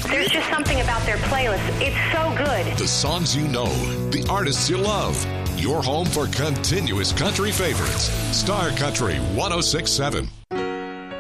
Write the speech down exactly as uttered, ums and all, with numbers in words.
There's just something about their playlist. It's so good. The songs you know, the artists you love. Your home for continuous country favorites. Star Country one oh six point seven.